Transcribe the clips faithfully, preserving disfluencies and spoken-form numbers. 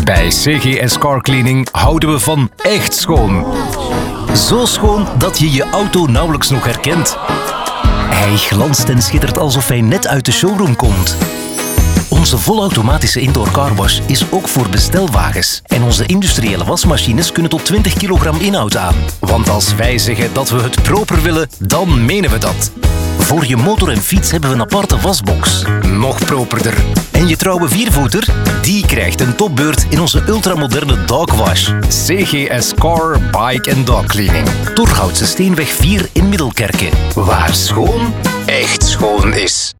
Bij C G S Car Cleaning houden we van echt schoon. Zo schoon dat je je auto nauwelijks nog herkent. Hij glanst en schittert alsof hij net uit de showroom komt. Onze volautomatische indoor carwash is ook voor bestelwagens. En onze industriële wasmachines kunnen tot twintig kilogram inhoud aan. Want als wij zeggen dat we het proper willen, dan menen we dat. Voor je motor en fiets hebben we een aparte wasbox. Nog properder. En je trouwe viervoeter? Die krijgt een topbeurt in onze ultramoderne dogwash. C G S Car, Bike en Dog Cleaning. Torhoutse Steenweg vier in Middelkerke. Waar schoon echt schoon is.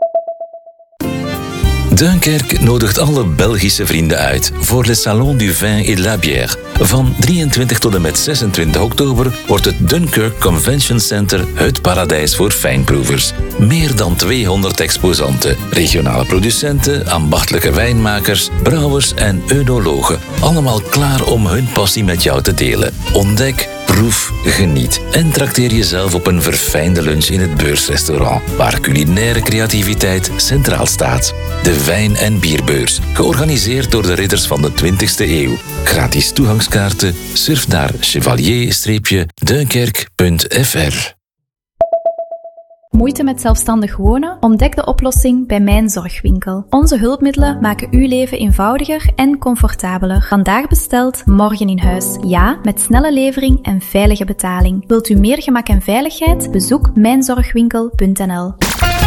Dunkerque nodigt alle Belgische vrienden uit voor Le Salon du Vin et de la Bière. Van drieëntwintig tot en met zesentwintig oktober wordt het Dunkirk Convention Center het paradijs voor fijnproevers. Meer dan tweehonderd exposanten, regionale producenten, ambachtelijke wijnmakers, brouwers en œnologen. Allemaal klaar om hun passie met jou te delen. Ontdek, proef, geniet en trakteer jezelf op een verfijnde lunch in het Beursrestaurant, waar culinaire creativiteit centraal staat. De Wijn- en Bierbeurs, georganiseerd door de ridders van de twintigste eeuw. Gratis toegangskaarten, surf naar chevalier dunkerque punt f r. Moeite met zelfstandig wonen? Ontdek de oplossing bij Mijn Zorgwinkel. Onze hulpmiddelen maken uw leven eenvoudiger en comfortabeler. Vandaag besteld, morgen in huis. Ja, met snelle levering en veilige betaling. Wilt u meer gemak en veiligheid? Bezoek mijn zorgwinkel punt n l.